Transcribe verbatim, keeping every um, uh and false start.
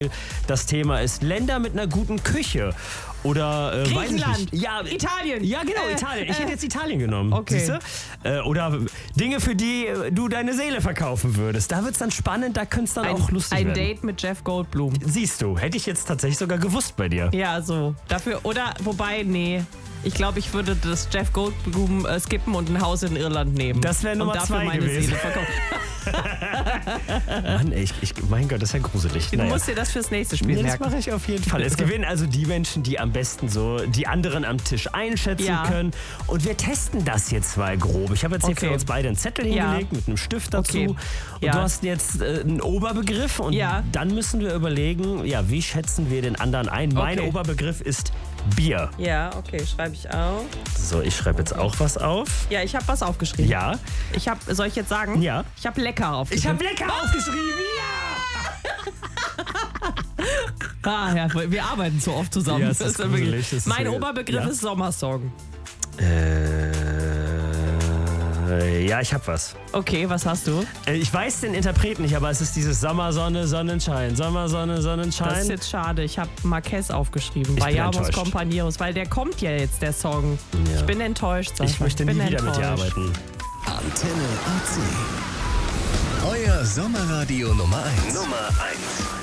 Das Thema ist Länder mit einer guten Küche. Oder äh, Griechenland, weiß ich nicht. Ja, Italien. Ja, genau, Äh, Italien. Ich äh. hätte jetzt Italien genommen. Okay. Siehst du? Äh, oder Dinge, für die äh, du deine Seele verkaufen würdest. Da wird es dann spannend, da könnte es dann Ein, auch lustig ein werden. Date mit Jeff Goldblum. Siehst du, hätte ich jetzt tatsächlich sogar gewusst bei dir. Ja, so. Dafür, oder, wobei, nee. Ich glaube, ich würde das Jeff Goldblum äh, skippen und ein Haus in Irland nehmen. Das wäre Nummer und dafür zwei meine gewesen. Seele verkaufen. Mann, ey, ich, ich, mein Gott, das ist ja gruselig. Du Naja. musst dir das fürs nächste Spiel Nee, das merken. mache ich auf jeden Fall. Es gewinnen also die Menschen, die am besten so die anderen am Tisch einschätzen Ja. können. Und wir testen das jetzt mal grob. Ich habe jetzt hier Okay. für uns beide einen Zettel Ja. hingelegt mit einem Stift dazu. Okay. Und Ja. du hast jetzt äh, einen Oberbegriff. Und Ja. dann müssen wir überlegen, ja, wie schätzen wir den anderen ein? Mein Okay. Oberbegriff ist Bier. Ja, okay, schreibe ich auf. So, ich schreibe jetzt auch was auf. Ja, ich habe was aufgeschrieben. Ja. Ich habe, soll ich jetzt sagen? Ja. Ich habe lecker aufgeschrieben. Ich habe lecker aufgeschrieben. Ja! Ah, ja, wir arbeiten so oft zusammen. Ja, es ist ja gruselig, wirklich- es ist mein wirklich- Oberbegriff ja. ist Sommersong. Äh, ja, ich habe was. Okay, was hast du? Äh, Ich weiß den Interpreten nicht, aber es ist dieses Sommersonne, Sonnenschein. Sommersonne, Sonnenschein. Das ist jetzt schade. Ich habe Marquez aufgeschrieben. Ich bin Vayamos enttäuscht. Compañeros, weil der kommt ja jetzt, der Song. Ja. Ich bin enttäuscht, Sascha. Ich möchte bin nie wieder mit dir enttäuscht. arbeiten. Antenne A C. Euer Sommerradio Nummer eins. Nummer eins.